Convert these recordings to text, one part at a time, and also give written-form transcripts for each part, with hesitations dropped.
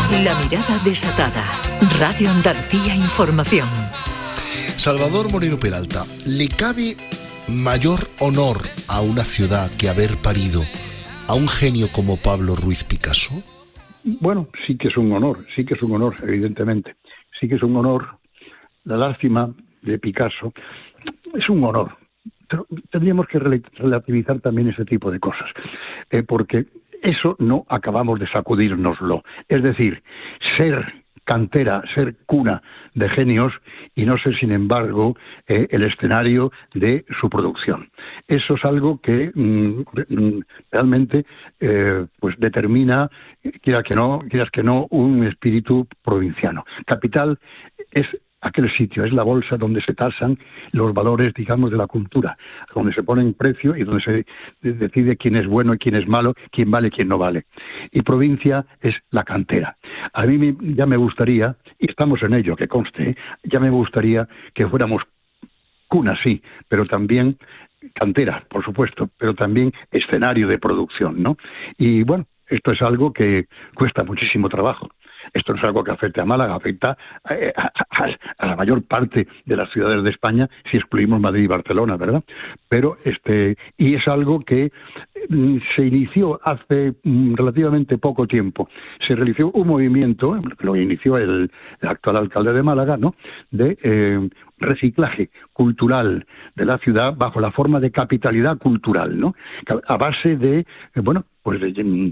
La mirada desatada. Radio Andalucía Información. Salvador Moreno Peralta, ¿le cabe mayor honor a una ciudad que haber parido a un genio como Pablo Ruiz Picasso? Bueno, sí que es un honor, evidentemente. Sí que es un honor. La lástima de Picasso es un honor. Tendríamos que relativizar también ese tipo de cosas, porque eso no acabamos de sacudírnoslo. Es decir, ser cantera, ser cuna de genios y no ser, sin embargo, el escenario de su producción. Eso es algo que realmente pues determina, quieras que no, un espíritu provinciano. Capital es aquel sitio, es la bolsa donde se tasan los valores, digamos, de la cultura, donde se ponen precio y donde se decide quién es bueno y quién es malo, quién vale y quién no vale. Y provincia es la cantera. A mí ya me gustaría, y estamos en ello, que conste, ya me gustaría que fuéramos cuna, sí, pero también cantera, por supuesto, pero también escenario de producción, ¿no? Y bueno, esto es algo que cuesta muchísimo trabajo. Esto no es algo que afecte a Málaga, afecta a la mayor parte de las ciudades de España, si excluimos Madrid y Barcelona, ¿verdad? Pero y es algo que se inició hace relativamente poco tiempo. Se realizó un movimiento, lo inició el actual alcalde de Málaga, ¿no?, de reciclaje cultural de la ciudad bajo la forma de capitalidad cultural, ¿no?, a base de, pues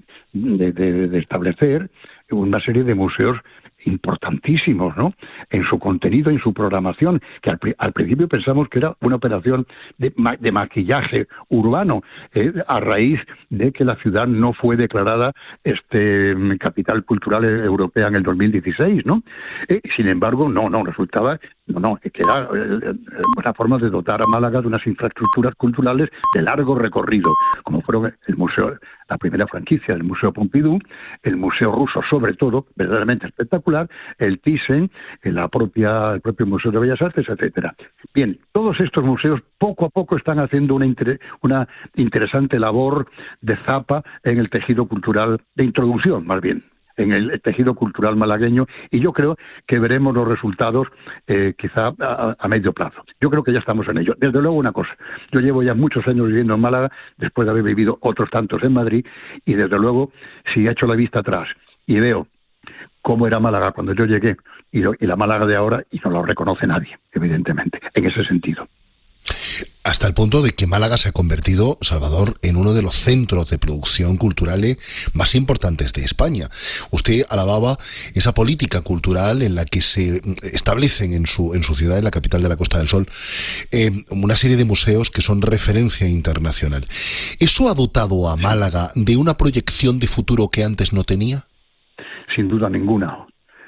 de establecer una serie de museos importantísimos, ¿no?, en su contenido, en su programación, que al principio pensamos que era una operación de maquillaje urbano, a raíz de que la ciudad no fue declarada capital cultural europea en el 2016, ¿no? Sin embargo, resultaba que era una forma de dotar a Málaga de unas infraestructuras culturales de largo recorrido, como fueron el museo, la primera franquicia del Museo Pompidou, el Museo Ruso, sobre todo, verdaderamente espectacular, el Thyssen, el propio Museo de Bellas Artes, etcétera. Bien, todos estos museos poco a poco están haciendo una interesante labor de zapa en el tejido cultural, de introducción más bien, en el tejido cultural malagueño, y yo creo que veremos los resultados quizá a medio plazo. Yo creo que ya estamos en ello. Desde luego una cosa, yo llevo ya muchos años viviendo en Málaga, después de haber vivido otros tantos en Madrid, y desde luego, si echo la vista atrás y veo cómo era Málaga cuando yo llegué y la Málaga de ahora, y no lo reconoce nadie, evidentemente, en ese sentido. Hasta el punto de que Málaga se ha convertido, Salvador, en uno de los centros de producción culturales más importantes de España. Usted alababa esa política cultural en la que se establecen en su ciudad, en la capital de la Costa del Sol, una serie de museos que son referencia internacional. ¿Eso ha dotado a Málaga de una proyección de futuro que antes no tenía? Sin duda ninguna,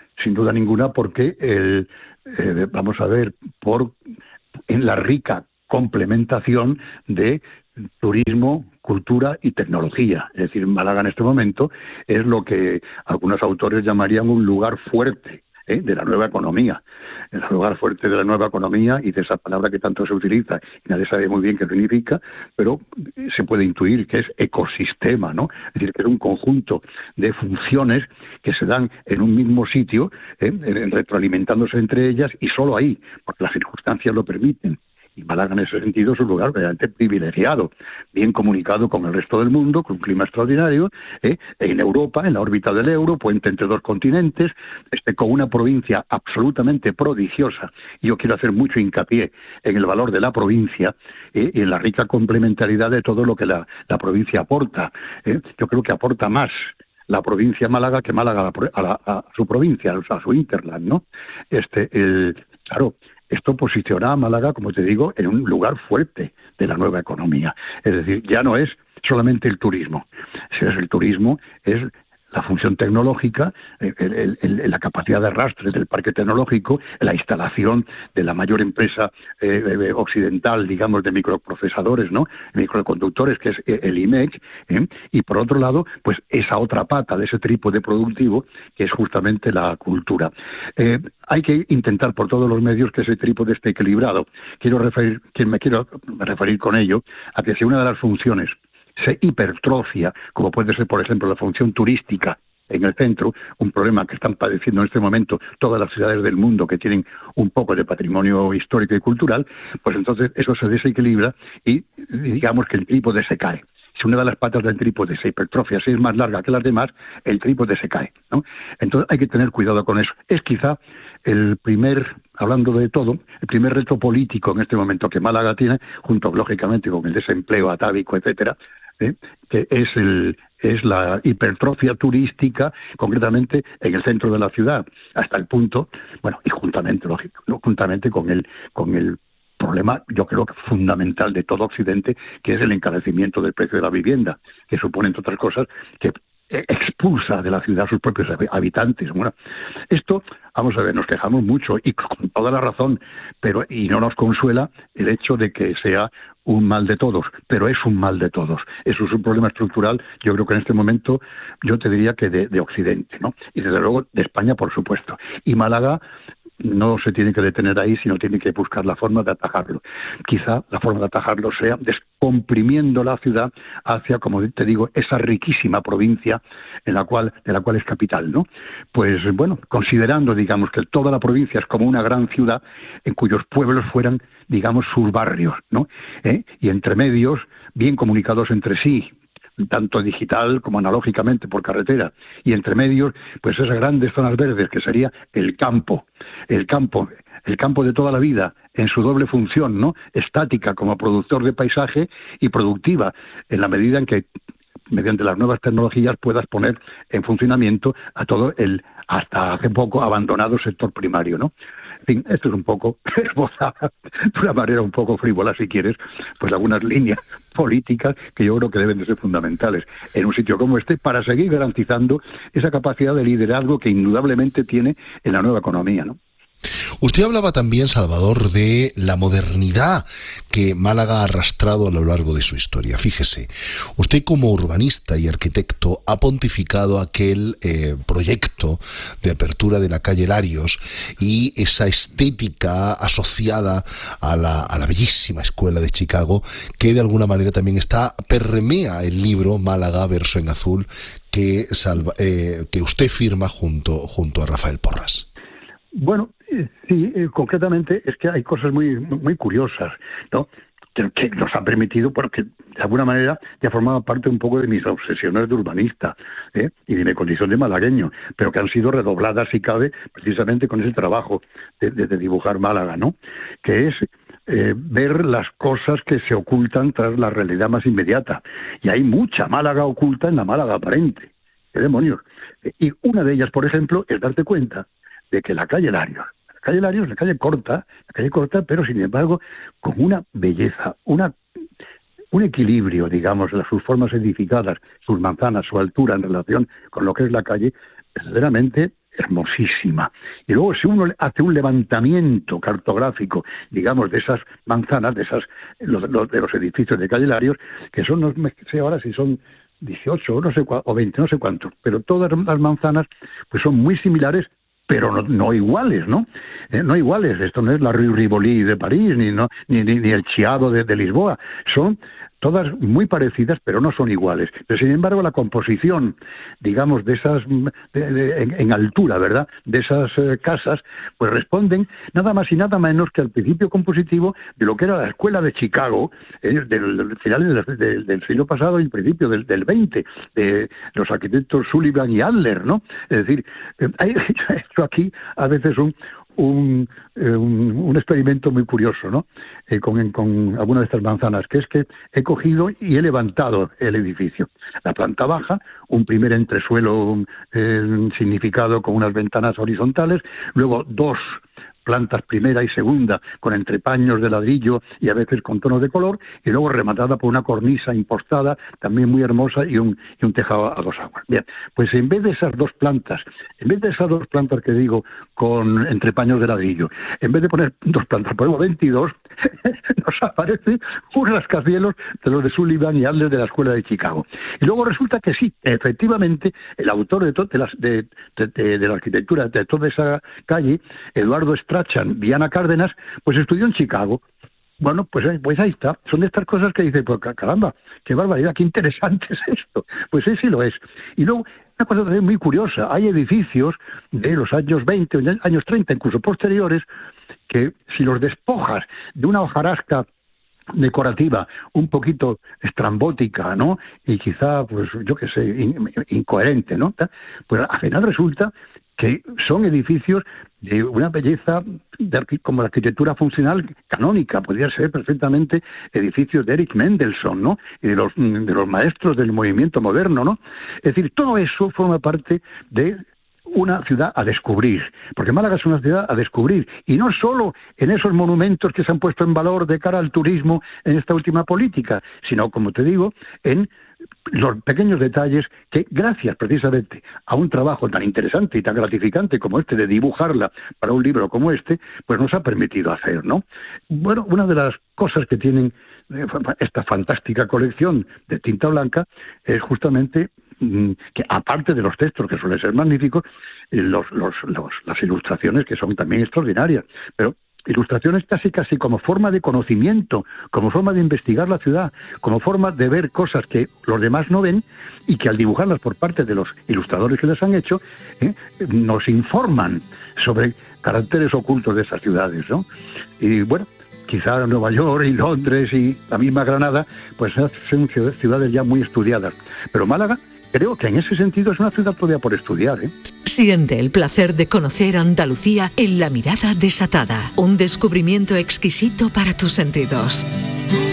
porque vamos a ver, en la rica complementación de turismo, cultura y tecnología. Es decir, Málaga en este momento es lo que algunos autores llamarían un lugar fuerte de la nueva economía. El lugar fuerte de la nueva economía y de esa palabra que tanto se utiliza, y nadie sabe muy bien qué significa, pero se puede intuir que es ecosistema, ¿no? Es decir, que es un conjunto de funciones que se dan en un mismo sitio, retroalimentándose entre ellas, y solo ahí, porque las circunstancias lo permiten. Y Málaga en ese sentido es un lugar realmente privilegiado, bien comunicado con el resto del mundo, con un clima extraordinario, en Europa, en la órbita del euro, puente entre dos continentes, con una provincia absolutamente prodigiosa. Y yo quiero hacer mucho hincapié en el valor de la provincia y en la rica complementariedad de todo lo que la provincia aporta. Yo creo que aporta más la provincia Málaga que Málaga a su provincia, a su hinterland, ¿no? Claro, esto posiciona a Málaga, como te digo, en un lugar fuerte de la nueva economía. Es decir, ya no es solamente el turismo. Si es el turismo, es la función tecnológica, la capacidad de arrastre del parque tecnológico, la instalación de la mayor empresa occidental, digamos, de microprocesadores, ¿no?, microconductores, que es el IMEC, y por otro lado, pues esa otra pata de ese trípode productivo, que es justamente la cultura. Hay que intentar por todos los medios que ese trípode esté equilibrado. Me quiero referir con ello a que si una de las funciones se hipertrofia, como puede ser, por ejemplo, la función turística, en el centro, un problema que están padeciendo en este momento todas las ciudades del mundo que tienen un poco de patrimonio histórico y cultural, pues entonces eso se desequilibra y digamos que el trípode se cae. Si una de las patas del trípode se hipertrofia, si es más larga que las demás, el trípode se cae, ¿no? Entonces hay que tener cuidado con eso. Es quizá el primer, hablando de todo, el primer reto político en este momento que Málaga tiene, junto lógicamente con el desempleo atávico, etcétera, que es la hipertrofia turística, concretamente en el centro de la ciudad, hasta el punto, bueno, y juntamente con el problema, yo creo que fundamental de todo Occidente, que es el encarecimiento del precio de la vivienda, que supone, entre otras cosas, que expulsa de la ciudad a sus propios habitantes. Bueno, esto, vamos a ver, nos quejamos mucho y con toda la razón, y no nos consuela el hecho de que sea un mal de todos, pero es un mal de todos. Eso es un problema estructural, yo creo que en este momento, yo te diría que de Occidente, ¿no? Y desde luego de España, por supuesto. Y Málaga no se tiene que detener ahí, sino tiene que buscar la forma de atajarlo. Quizá la forma de atajarlo sea descomprimiendo la ciudad hacia, como te digo, esa riquísima provincia de la cual es capital, ¿no? Pues bueno, considerando, digamos, que toda la provincia es como una gran ciudad en cuyos pueblos fueran, digamos, sus barrios, ¿no? Y entre medios, bien comunicados entre sí, tanto digital como analógicamente por carretera, y entre medios, pues esas grandes zonas verdes que sería el campo de toda la vida, en su doble función, ¿no? Estática como productor de paisaje y productiva, en la medida en que mediante las nuevas tecnologías puedas poner en funcionamiento a todo el hasta hace poco abandonado sector primario, ¿no? En fin, esto es un poco esbozada de una manera un poco frívola, si quieres, pues algunas líneas políticas que yo creo que deben de ser fundamentales en un sitio como este para seguir garantizando esa capacidad de liderazgo que indudablemente tiene en la nueva economía, ¿no? Usted hablaba también, Salvador, de la modernidad que Málaga ha arrastrado a lo largo de su historia. Fíjese, usted como urbanista y arquitecto ha pontificado aquel proyecto de apertura de la calle Larios y esa estética asociada a la bellísima escuela de Chicago, que de alguna manera también permea el libro Málaga, verso en azul, que usted firma junto a Rafael Porras. Bueno, sí, concretamente es que hay cosas muy muy curiosas, ¿no? Que nos han permitido, porque de alguna manera ya formaba parte un poco de mis obsesiones de urbanista y de mi condición de malagueño, pero que han sido redobladas, si cabe, precisamente con ese trabajo de dibujar Málaga, ¿no? Que es ver las cosas que se ocultan tras la realidad más inmediata. Y hay mucha Málaga oculta en la Málaga aparente. ¡Qué demonios! Y una de ellas, por ejemplo, es darte cuenta de que la calle Larios es la calle corta, pero sin embargo con una belleza, un equilibrio, digamos, de sus formas edificadas, sus manzanas, su altura en relación con lo que es la calle, verdaderamente hermosísima. Y luego si uno hace un levantamiento cartográfico, digamos, de esas manzanas, de los edificios de calle Larios, que son, no sé ahora si son 18 no sé o 20, no sé cuántos, pero todas las manzanas pues son muy similares, pero no iguales, ¿no? No iguales. Esto no es la Rue Rivoli de París, ni el Chiado de Lisboa. Son todas muy parecidas, pero no son iguales. Pero sin embargo, la composición, digamos, de esas en altura, ¿verdad?, de esas casas, pues responden nada más y nada menos que al principio compositivo de lo que era la escuela de Chicago, del final del siglo pasado y el principio del 20, de los arquitectos Sullivan y Adler, ¿no? Es decir, hay hecho aquí a veces un experimento muy curioso, ¿no? Con alguna de estas manzanas, que es que he cogido y he levantado el edificio. La planta baja, un primer entresuelo significado con unas ventanas horizontales, luego dos plantas primera y segunda con entrepaños de ladrillo y a veces con tonos de color, y luego rematada por una cornisa impostada, también muy hermosa, y un tejado a dos aguas. Bien, pues en vez de esas dos plantas que digo con entrepaños de ladrillo, en vez de poner dos plantas, ponemos 22, nos aparece un rascacielos de los de Sullivan y Adler de la Escuela de Chicago. Y luego resulta que sí, efectivamente, el autor de la arquitectura de toda esa calle, Eduardo Strachan, Viana Cárdenas, pues estudió en Chicago. Bueno, pues ahí está. Son de estas cosas que dice, pues caramba, qué barbaridad, qué interesante es esto. Pues sí lo es. Y luego, una cosa también muy curiosa, hay edificios de los años 20, años 30, incluso posteriores, que si los despojas de una hojarasca decorativa un poquito estrambótica, ¿no? Y quizá, pues yo qué sé, incoherente, ¿no? Pues al final resulta que son edificios de una belleza como la arquitectura funcional canónica. Podría ser perfectamente edificios de Erich Mendelsohn, ¿no? Y de los maestros del movimiento moderno, ¿no? Es decir, todo eso forma parte de una ciudad a descubrir, porque Málaga es una ciudad a descubrir, y no solo en esos monumentos que se han puesto en valor de cara al turismo en esta última política, sino, como te digo, en los pequeños detalles que, gracias precisamente a un trabajo tan interesante y tan gratificante como este de dibujarla para un libro como este, pues nos ha permitido hacer, ¿no? Bueno, una de las cosas que tienen esta fantástica colección de tinta blanca es justamente que, aparte de los textos que suelen ser magníficos, las ilustraciones, que son también extraordinarias, pero ilustraciones casi como forma de conocimiento, como forma de investigar la ciudad, como forma de ver cosas que los demás no ven y que al dibujarlas por parte de los ilustradores que las han hecho, nos informan sobre caracteres ocultos de esas ciudades, ¿no? Y bueno, quizá Nueva York y Londres y la misma Granada, pues son ciudades ya muy estudiadas. Pero Málaga, creo que en ese sentido es una ciudad todavía por estudiar, ¿eh? Siente el placer de conocer Andalucía en La Mirada Desatada, un descubrimiento exquisito para tus sentidos.